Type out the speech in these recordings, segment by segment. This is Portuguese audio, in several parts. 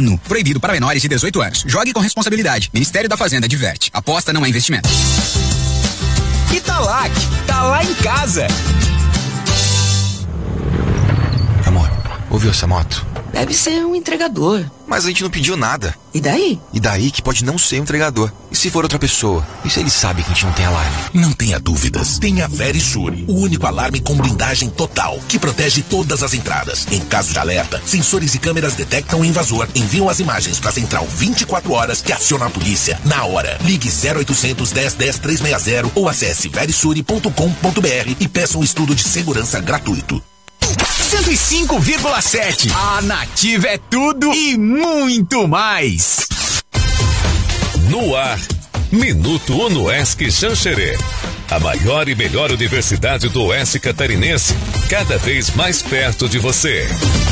ano. Proibido para menores de 18 anos. Jogue com responsabilidade. Ministério da Fazenda diverte. Aposta não é investimento. Italac, tá lá em casa. Amor, ouviu essa moto? Deve ser um entregador. Mas a gente não pediu nada. E daí? E daí que pode não ser um entregador. E se for outra pessoa? E se ele sabe que a gente não tem alarme? Não tenha dúvidas. Tenha Verisure, o único alarme com blindagem total, que protege todas as entradas. Em caso de alerta, sensores e câmeras detectam o invasor, enviam as imagens para a central 24 horas que aciona a polícia na hora. Ligue 0800 10 10 360 ou acesse verisure.com.br e peça um estudo de segurança gratuito. 105,7. A Nativa é tudo e muito mais. No ar, Minuto UNOESC Xanxerê. A maior e melhor universidade do oeste catarinense, cada vez mais perto de você.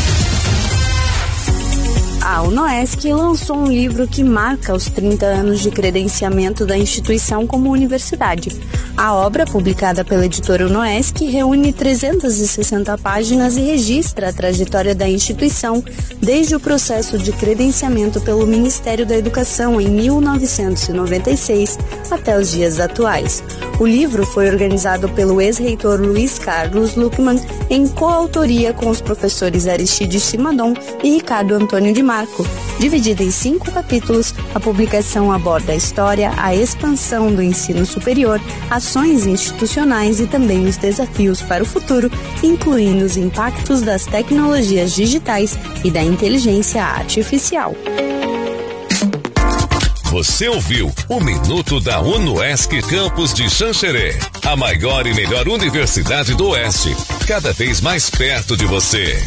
A UNOESC lançou um livro que marca os 30 anos de credenciamento da instituição como universidade. A obra, publicada pela editora UNOESC, reúne 360 páginas e registra a trajetória da instituição desde o processo de credenciamento pelo Ministério da Educação em 1996 até os dias atuais. O livro foi organizado pelo ex-reitor Luiz Carlos Luckmann em coautoria com os professores Aristides Simadon e Ricardo Antônio de Marco. Dividida em 5 capítulos, a publicação aborda a história, a expansão do ensino superior, ações institucionais e também os desafios para o futuro, incluindo os impactos das tecnologias digitais e da inteligência artificial. Você ouviu o Minuto da UNOESC Campus de Xanxerê, a maior e melhor universidade do Oeste, cada vez mais perto de você.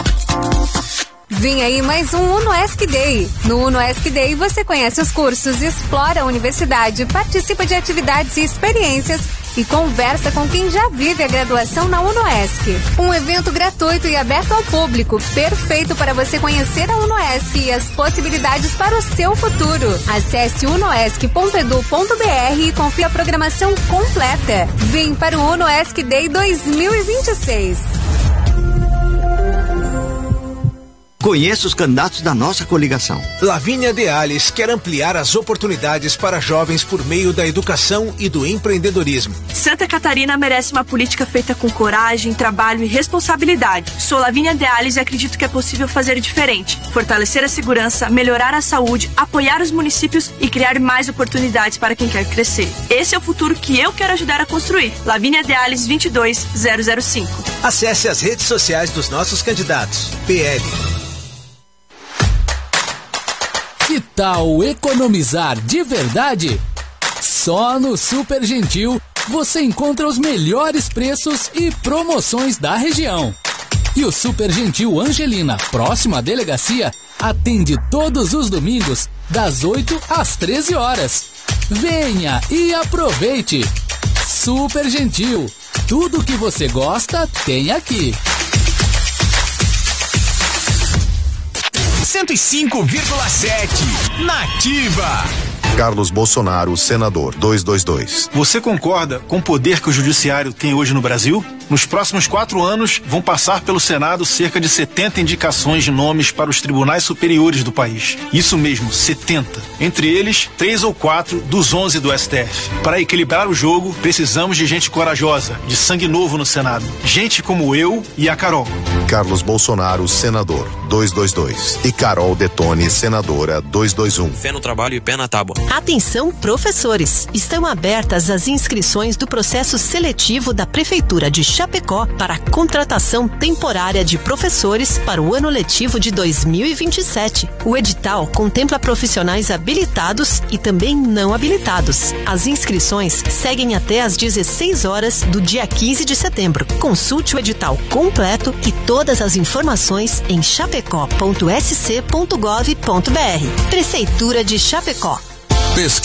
Vem aí mais um UNOESC Day. No UNOESC Day você conhece os cursos, explora a universidade, participa de atividades e experiências e conversa com quem já vive a graduação na UNOESC. Um evento gratuito e aberto ao público, perfeito para você conhecer a UNOESC e as possibilidades para o seu futuro. Acesse unoesc.edu.br e confira a programação completa. Vem para o UNOESC Day 2026. Conheça os candidatos da nossa coligação. Lavínia Deales quer ampliar as oportunidades para jovens por meio da educação e do empreendedorismo. Santa Catarina merece uma política feita com coragem, trabalho e responsabilidade. Sou Lavínia Deales e acredito que é possível fazer diferente. Fortalecer a segurança, melhorar a saúde, apoiar os municípios e criar mais oportunidades para quem quer crescer. Esse é o futuro que eu quero ajudar a construir. Lavínia Deales 22005. Acesse as redes sociais dos nossos candidatos. PL. Que tal economizar de verdade? Só no Super Gentil você encontra os melhores preços e promoções da região. E o Super Gentil Angelina, próximo à delegacia, atende todos os domingos, das 8 às 13 horas. Venha e aproveite! Super Gentil, tudo que você gosta tem aqui. 105,7 Nativa. Carlos Bolsonaro, senador, 222. Você concorda com o poder que o judiciário tem hoje no Brasil? Nos próximos 4 anos, vão passar pelo Senado cerca de 70 indicações de nomes para os tribunais superiores do país. Isso mesmo, 70. Entre eles, 3 ou 4 dos 11 do STF. Para equilibrar o jogo, precisamos de gente corajosa, de sangue novo no Senado. Gente como eu e a Carol. Carlos Bolsonaro, senador, 222. E Carol Detone, senadora, 221. Fé no trabalho e pé na tábua. Atenção, professores! Estão abertas as inscrições do processo seletivo da Prefeitura de Chapecó para a contratação temporária de professores para o ano letivo de 2027. O edital contempla profissionais habilitados e também não habilitados. As inscrições seguem até às 16 horas do dia 15 de setembro. Consulte o edital completo e todas as informações em chapecó.sc.gov.br. Prefeitura de Chapecó.